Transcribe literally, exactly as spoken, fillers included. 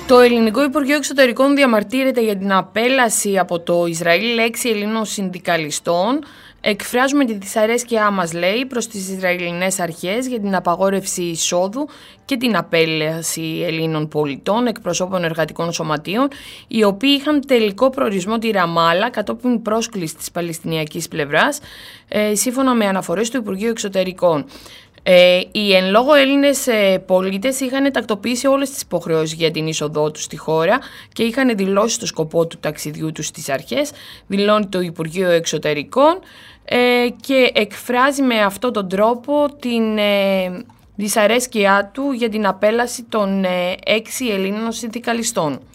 Το Ελληνικό Υπουργείο Εξωτερικών διαμαρτύρεται για την απέλαση από το Ισραήλ έξι Ελλήνων συνδικαλιστών. Εκφράζουμε τη δυσαρέσκειά μας, λέει, προς τις Ισραηλινές αρχές για την απαγόρευση εισόδου και την απέλαση Ελλήνων πολιτών, εκπροσώπων εργατικών σωματείων, οι οποίοι είχαν τελικό προορισμό τη Ραμάλα κατόπιν πρόσκληση της Παλαιστινιακής πλευράς, ε, σύμφωνα με αναφορές του Υπουργείου Εξωτερικών. Ε, οι εν λόγω Έλληνες ε, πολίτες είχαν τακτοποιήσει όλες τις υποχρεώσεις για την είσοδό τους στη χώρα και είχαν δηλώσει το σκοπό του ταξιδιού τους στις αρχές, δηλώνει το Υπουργείο Εξωτερικών ε, και εκφράζει με αυτόν τον τρόπο την ε, δυσαρέσκειά του για την απέλαση των ε, έξι Ελλήνων συνδικαλιστών.